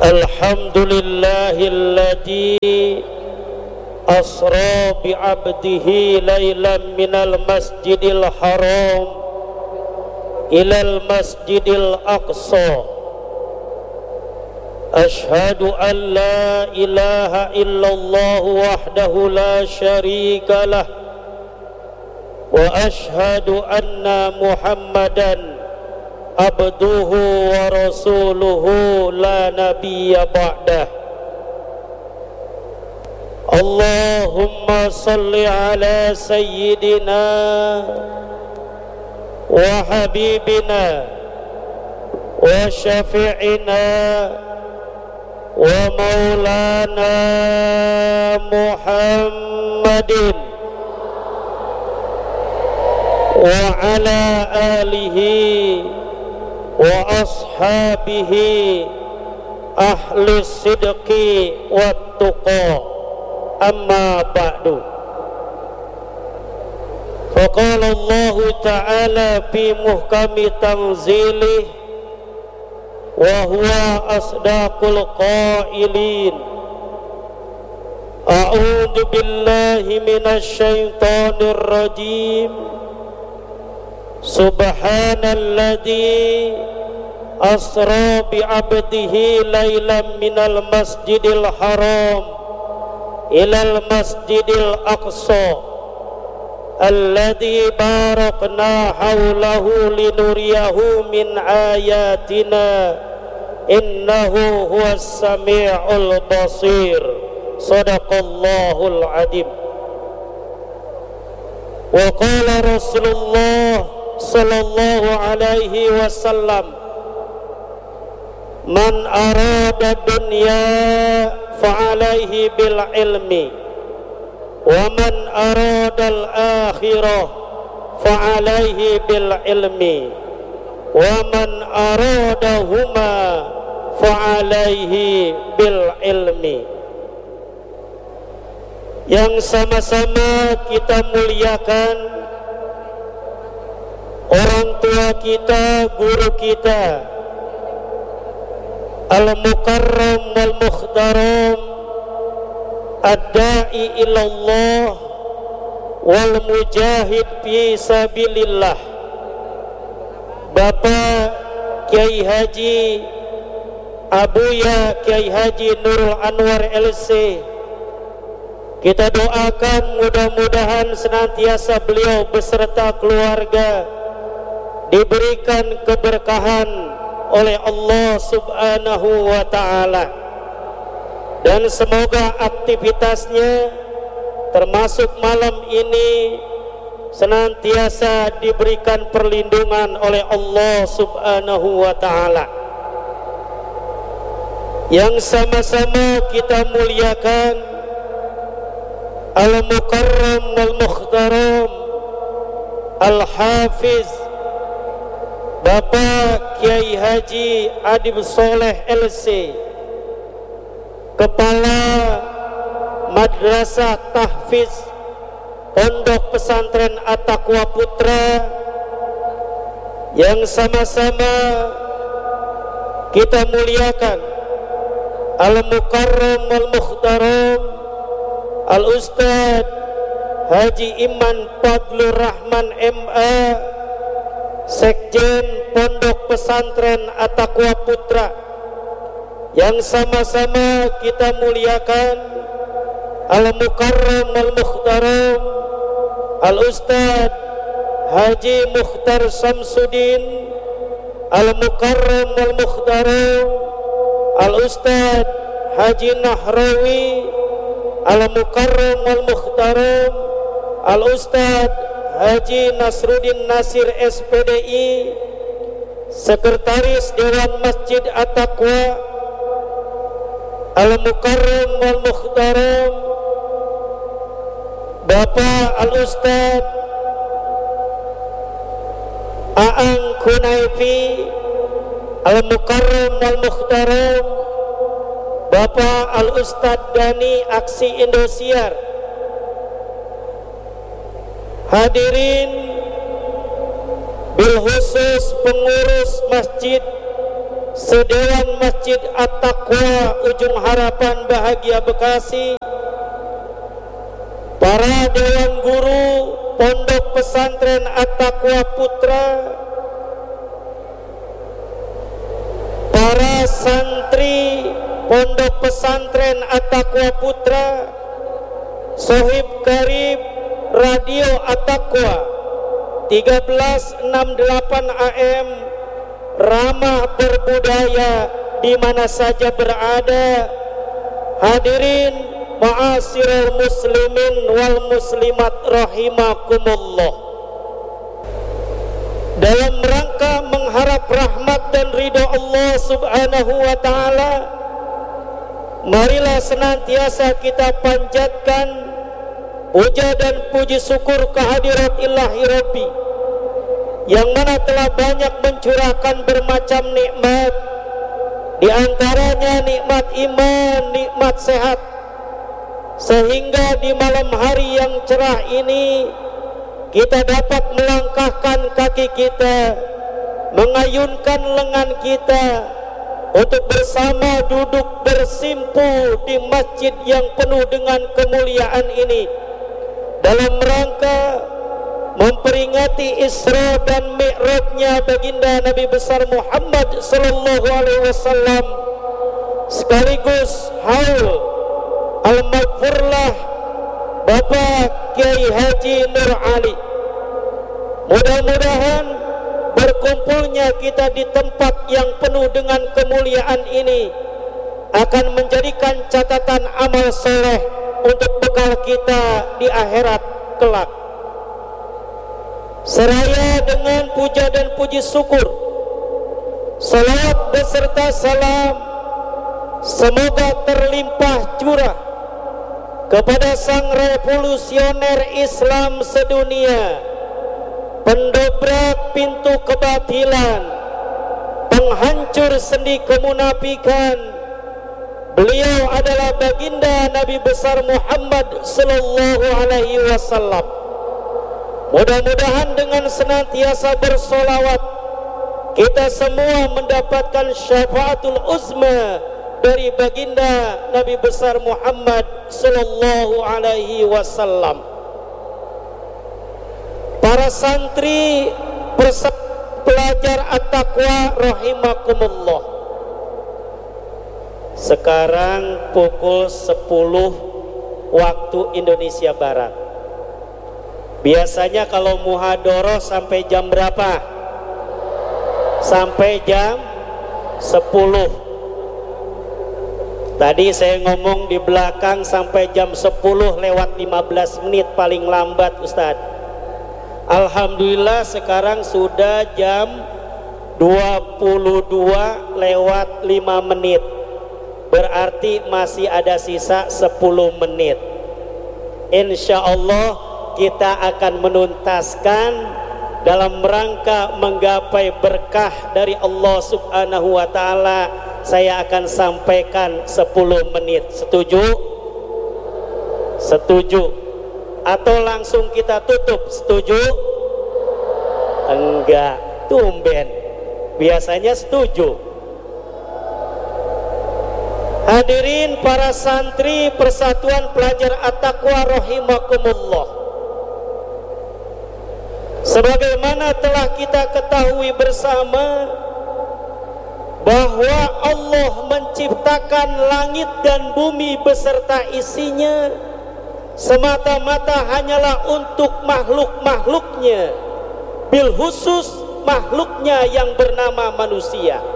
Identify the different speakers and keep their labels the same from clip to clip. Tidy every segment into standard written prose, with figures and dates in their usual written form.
Speaker 1: Alhamdulillahilladzi asra bi'abdihi laylan minal masjidil haram ilal masjidil aqsa. Ashhadu an la ilaha illallah wahdahu la syarika lah wa ashhadu anna Muhammadan abduhu wa rasuluhu la nabiyya ba'dah. Allahumma salli ala sayyidina wa habibina wa syafi'ina wa maulana Muhammadin wa ala alihi wa ashabihi ahli sidqi wa tuqa. Amma ba'du. Faqala Allah ta'ala fi muhkami tanzilih wa huwa asdaqul qailin. A'udzu billahi minasy syaithanir rajim. Subhanalladzi asra bi'abdihi laylan minal masjidil haram ilal masjidil aqsa alladzi barakna haulahu linuriyahu min ayatina innahu huwas sami'ul basir. Sadaqallahul adzim. Wa qala Rasulullah sallallahu alaihi wasallam, man arada dunya fa'alaihi bil ilmi wa man aradal akhirah fa'alaihi bil ilmi wa man aradahuma fa'alaihi bil ilmi. Yang sama-sama kita muliakan orang tua kita, guru kita, al-mukarram wal-mukhtaram, ad-da'i ilallah wal mujahid fi sabilillah, Bapak Kiai Haji Abuya Kiai Haji Nurul Anwar LC. Kita doakan mudah-mudahan senantiasa beliau beserta keluarga diberikan keberkahan oleh Allah subhanahu wa ta'ala, dan semoga aktivitasnya termasuk malam ini senantiasa diberikan perlindungan oleh Allah subhanahu wa ta'ala. Yang sama-sama kita muliakan al-mukarram wal-mukhtaram al-hafiz Bapak Kiai Haji Adib Soleh LC, Kepala Madrasah Tahfiz Pondok Pesantren At-Taqwa Putra. Yang sama-sama kita muliakan al-mukarram wal-mukhtaram Al-Ustadz Haji Iman Fadlur Rahman MA, Sekjen Pondok Pesantren At-Taqwa Putra. Yang sama-sama kita muliakan al-mukarram wal-mukhtaram Al-Ustadz Haji Mukhtar Samsudin, al-mukarram wal-mukhtaram Al-Ustadz Haji Nahrawi, al-mukarram wal-mukhtaram Al-Ustadz Haji Nasruddin Nasir SPDI, Sekretaris Dewan Masjid At-Taqwa, al-mukarram wal-mukhtaram Bapak Al-Ustadz Aang Kunaifi, al-mukarram wal-mukhtaram Bapak Al-Ustadz Dani Aksi Indosiar. Hadirin, bil khusus pengurus masjid Sedewan Masjid At-Taqwa Ujung Harapan Bahagia Bekasi, para dewan guru Pondok Pesantren At-Taqwa Putra, para santri Pondok Pesantren At-Taqwa Putra, Sohib Karib Radio At-Taqwa 1368 AM, ramah berbudaya di mana saja berada. Hadirin ma'asyiral muslimin wal muslimat rahimakumullah. Dalam rangka mengharap rahmat dan ridha Allah Subhanahu wa taala, marilah senantiasa kita panjatkan puja dan puji syukur kehadirat Ilahi Rabbi yang mana telah banyak mencurahkan bermacam nikmat, di antaranya nikmat iman, nikmat sehat, sehingga di malam hari yang cerah ini kita dapat melangkahkan kaki kita, mengayunkan lengan kita untuk bersama duduk bersimpu di masjid yang penuh dengan kemuliaan ini dalam rangka memperingati Isra dan Mi'rajnya baginda Nabi besar Muhammad sallallahu alaihi wasallam, sekaligus haul al-maghfurlah Bapak Kiai Haji Nur Ali. Mudah-mudahan berkumpulnya kita di tempat yang penuh dengan kemuliaan ini akan menjadikan catatan amal soleh untuk bekal kita di akhirat kelak. Seraya dengan puja dan puji syukur, salawat beserta salam semoga terlimpah curah kepada sang revolusioner Islam sedunia, pendobrak pintu kebatilan, penghancur sendi kemunafikan. Beliau adalah baginda Nabi besar Muhammad sallallahu alaihi wasallam. Mudah-mudahan dengan senantiasa bersolawat kita semua mendapatkan syafaatul uzma dari baginda Nabi besar Muhammad sallallahu alaihi wasallam. Para santri pelajar At-Taqwa rahimakumullah. Sekarang pukul 10 waktu Indonesia Barat. Biasanya kalau muhadoroh sampai jam berapa? Sampai jam 10. Tadi saya ngomong di belakang sampai jam 10 lewat 15 menit paling lambat Ustadz. Alhamdulillah sekarang sudah jam 22 lewat 5 menit. Berarti masih ada sisa 10 menit. Insya Allah kita akan menuntaskan dalam rangka menggapai berkah dari Allah Subhanahu wa taala. Saya akan sampaikan 10 menit. Setuju? Setuju? Atau langsung kita tutup? Setuju? Enggak, tumben. Biasanya setuju. Hadirin para santri Persatuan Pelajar At-Taqwa rahimakumullah. Sebagaimana telah kita ketahui bersama bahwa Allah menciptakan langit dan bumi beserta isinya semata-mata hanyalah untuk makhluk-makhluknya, bil khusus makhluknya yang bernama manusia.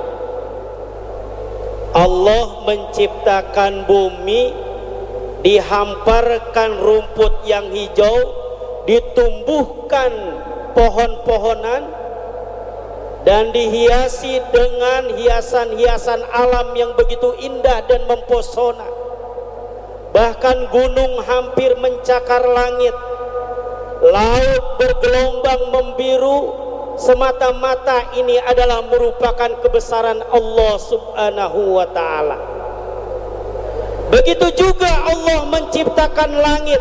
Speaker 1: Allah menciptakan bumi, dihamparkan rumput yang hijau, ditumbuhkan pohon-pohonan, dan dihiasi dengan hiasan-hiasan alam yang begitu indah dan mempesona. Bahkan gunung hampir mencakar langit, laut bergelombang membiru, semata-mata ini adalah merupakan kebesaran Allah Subhanahu wa ta'ala. Begitu juga Allah menciptakan langit.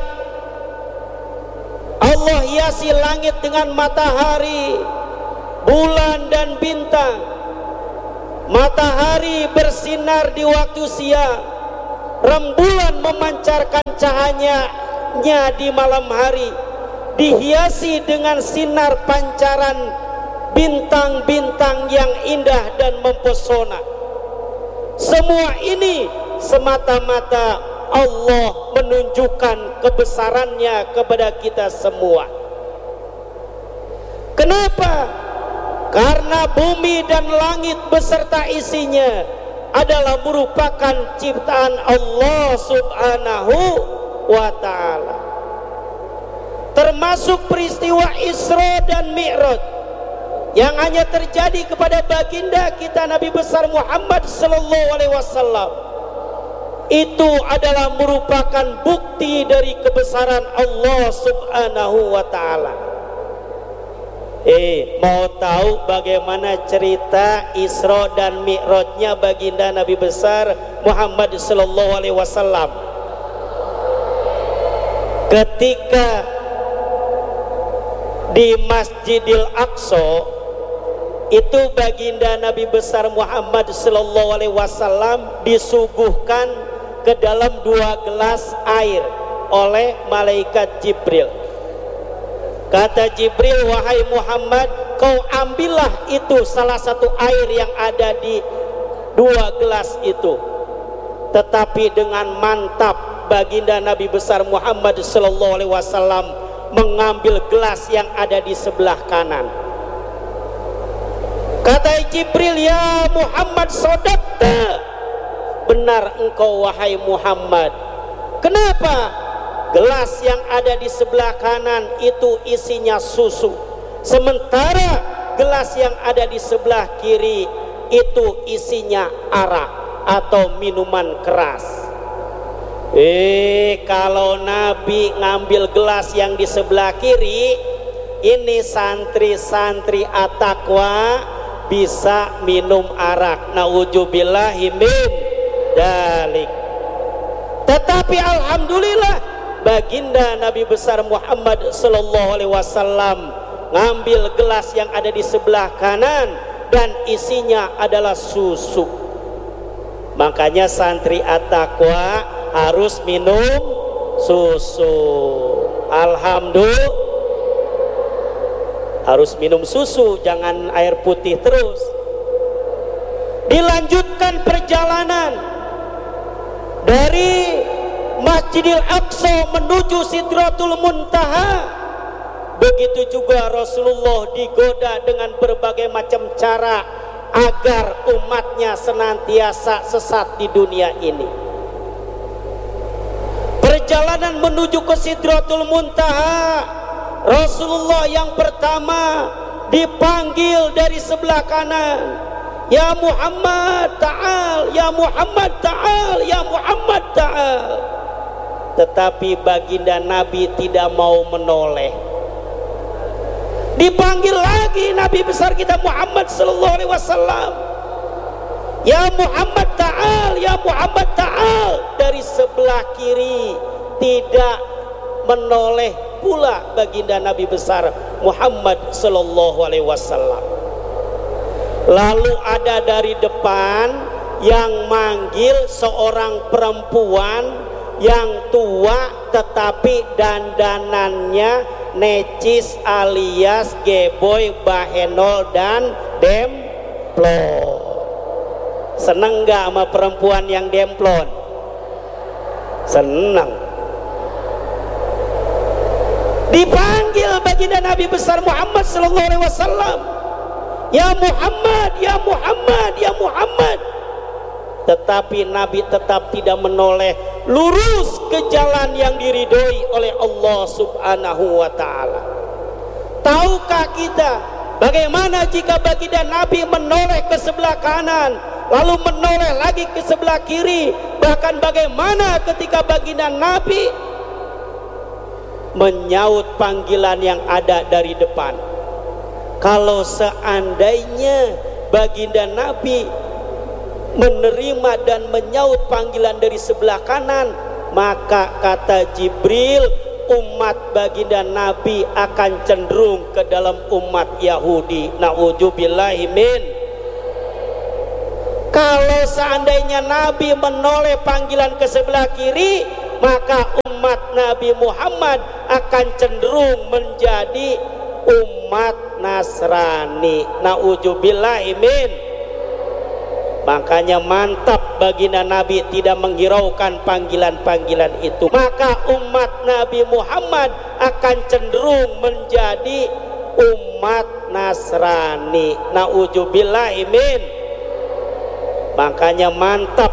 Speaker 1: Allah hiasi langit dengan matahari, bulan dan bintang. matahari bersinar di waktu siang, rembulan memancarkan cahayanya di malam hari, dihiasi dengan sinar pancaran bintang-bintang yang indah dan mempesona. Semua ini semata-mata Allah menunjukkan kebesarannya kepada kita semua. Kenapa? Karena bumi dan langit beserta isinya adalah merupakan ciptaan Allah Subhanahu wa ta'ala. Termasuk peristiwa Isra dan Mi'raj yang hanya terjadi kepada baginda kita Nabi besar Muhammad sallallahu alaihi wasallam. Itu adalah merupakan bukti dari kebesaran Allah Subhanahu wa ta'ala. Mau tahu bagaimana cerita Isra dan Mi'rajnya baginda Nabi besar Muhammad sallallahu alaihi wasallam? Ketika di Masjidil Aqsa itu baginda Nabi besar Muhammad sallallahu alaihi wasallam disuguhkan ke dalam 2 gelas air oleh malaikat Jibril. Kata Jibril, wahai Muhammad, kau ambillah itu salah satu air yang ada di 2 gelas itu. Tetapi dengan mantap baginda Nabi besar Muhammad sallallahu alaihi wasallam mengambil gelas yang ada di sebelah kanan. Kata Jibril, ya Muhammad, sodaqta, benar engkau wahai Muhammad. Kenapa? Gelas yang ada di sebelah kanan itu isinya susu, sementara gelas yang ada di sebelah kiri itu isinya arak atau minuman keras. Kalau Nabi ngambil gelas yang di sebelah kiri, ini santri-santri at-taqwa bisa minum arak. Nauzubillahi min dalik. Tetapi alhamdulillah baginda Nabi besar Muhammad sallallahu alaihi wasallam ngambil gelas yang ada di sebelah kanan dan isinya adalah susu. Makanya santri at-taqwa harus minum susu. Alhamdulillah, harus minum susu, jangan air putih terus. Dilanjutkan perjalanan dari Masjidil Aqsa menuju Sidratul Muntaha. Begitu juga Rasulullah digoda dengan berbagai macam cara agar umatnya senantiasa sesat di dunia ini. Perjalanan menuju ke Sidratul Muntaha, Rasulullah yang pertama dipanggil dari sebelah kanan, ya Muhammad ta'al, ya Muhammad ta'al, ya Muhammad ta'al. Tetapi baginda Nabi tidak mau menoleh. Dipanggil lagi Nabi besar kita Muhammad sallallahu alaihi wasallam, ya Muhammad ta'al, ya Muhammad ta'al. Dari sebelah kiri tidak menoleh pula baginda Nabi besar Muhammad sallallahu alaihi wasallam. Lalu ada dari depan yang manggil seorang perempuan yang tua tetapi dandanannya necis alias geboy, bahenol dan demplon. Seneng gak sama perempuan yang demplon? Seneng. Dipanggil baginda Nabi besar Muhammad sallallahu alaihi wasallam, ya Muhammad, ya Muhammad, ya Muhammad. Tetapi Nabi tetap tidak menoleh, lurus ke jalan yang diridhoi oleh Allah Subhanahu wa ta'ala. Tahukah kita bagaimana jika baginda Nabi menoleh ke sebelah kanan, lalu menoleh lagi ke sebelah kiri? Bahkan bagaimana ketika baginda Nabi menyaut panggilan yang ada dari depan? Kalau seandainya baginda Nabi menerima dan menyaut panggilan dari sebelah kanan, maka kata Jibril, umat baginda Nabi akan cenderung ke dalam umat Yahudi. Na'udzubillahi min. Kalau seandainya Nabi menoleh panggilan ke sebelah kiri, maka umat Nabi Muhammad akan cenderung menjadi umat Nasrani. Na'udzubillahi min. Makanya mantap baginda Nabi tidak menghiraukan panggilan-panggilan itu. Maka umat Nabi Muhammad akan cenderung menjadi umat Nasrani. Na'udzubillahi min. Makanya mantap